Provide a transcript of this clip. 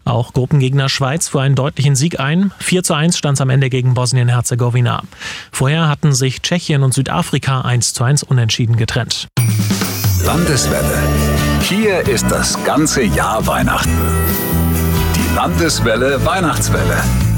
Auch Gruppengegner Schweiz fuhr einen deutlichen Sieg ein. 4:1 stand es am Ende gegen Bosnien-Herzegowina. Vorher hatten sich Tschechien und Südafrika 1:1 unentschieden getrennt. Landeswelle. Hier ist das ganze Jahr Weihnachten. Die Landeswelle Weihnachtswelle.